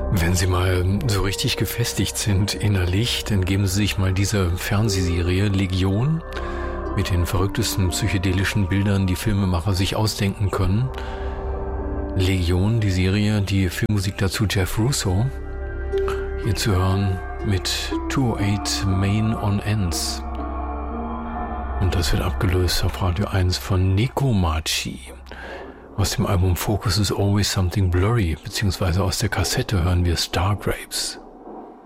Wenn Sie mal so richtig gefestigt sind innerlich, dann geben Sie sich mal diese Fernsehserie Legion mit den verrücktesten psychedelischen Bildern, die Filmemacher sich ausdenken können. Legion, die Serie, die Filmmusik dazu Jeff Russo. Hier zu hören mit 208 Main on Ends. Und das wird abgelöst auf Radio 1 von Nekomachi. Aus dem Album Focus is Always Something Blurry, beziehungsweise aus der Kassette hören wir Star Grapes.